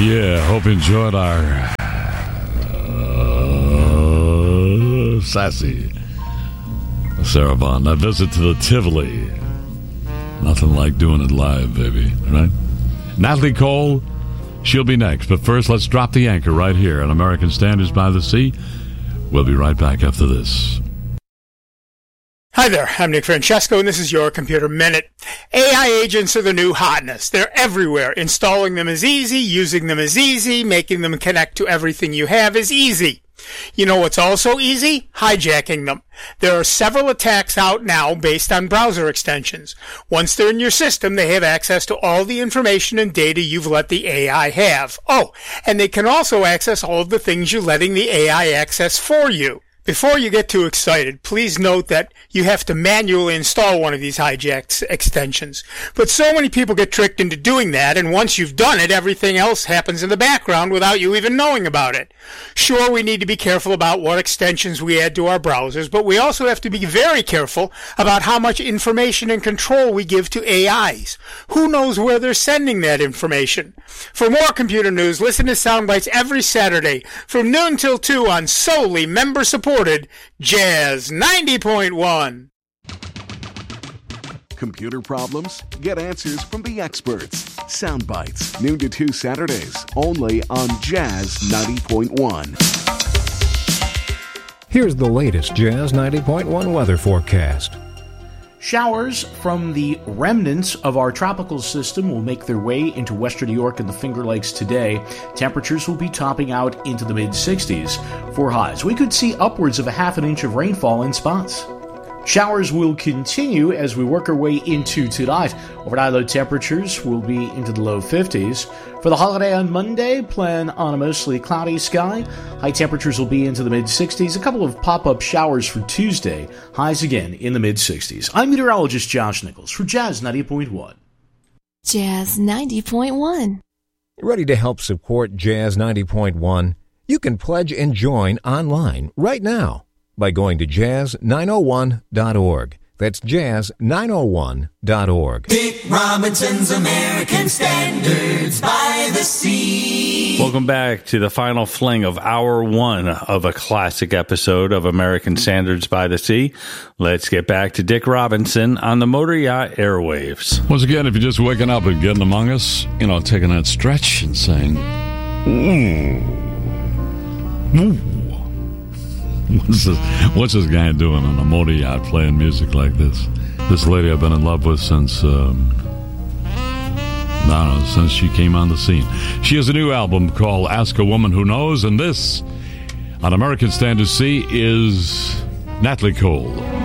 Yeah, hope you enjoyed our sassy Sarah Vaughan. That visit to the Tivoli. Nothing like doing it live, baby, right? Natalie Cole, she'll be next. But first, let's drop the anchor right here on American Standards by the Sea. We'll be right back after this. Hi there, I'm Nick Francesco, and this is your Computer Minute. AI agents are the new hotness. They're everywhere. Installing them is easy, using them is easy, making them connect to everything you have is easy. You know what's also easy? Hijacking them. There are several attacks out now based on browser extensions. Once they're in your system, they have access to all the information and data you've let the AI have. Oh, and they can also access all of the things you're letting the AI access for you. Before you get too excited, please note that you have to manually install one of these hijacked extensions. But so many people get tricked into doing that, and once you've done it, everything else happens in the background without you even knowing about it. Sure, we need to be careful about what extensions we add to our browsers, but we also have to be very careful about how much information and control we give to AIs. Who knows where they're sending that information? For more computer news, listen to Soundbites every Saturday from noon till 2 on solely member-supported Jazz 90.1. Computer problems? Get answers from the experts. Soundbites, noon to 2 Saturdays, only on Jazz 90.1. Here's the latest Jazz 90.1 weather forecast. Showers from the remnants of our tropical system will make their way into western New York and the Finger Lakes today. Temperatures will be topping out into the mid-60s for highs. We could see upwards of a half an inch of rainfall in spots. Showers will continue as we work our way into tonight. Overnight low temperatures will be into the low 50s. For the holiday on Monday, plan on a mostly cloudy sky. High temperatures will be into the mid-60s. A couple of pop-up showers for Tuesday. Highs again in the mid-60s. I'm meteorologist Josh Nichols for Jazz 90.1. Jazz 90.1. Ready to help support Jazz 90.1? You can pledge and join online right now by going to jazz901.org. That's jazz901.org. Dick Robinson's American Standards by the Sea. Welcome back to the final fling of hour one of a classic episode of American Standards by the Sea. Let's get back to Dick Robinson on the Motor Yacht airwaves. Once again, if you're just waking up and getting among us, taking that stretch and saying, ooh, ooh. What's this guy doing on a motor yacht playing music like this? This lady I've been in love with since, since she came on the scene. She has a new album called Ask a Woman Who Knows, and this, on American Standards C, is Natalie Cole.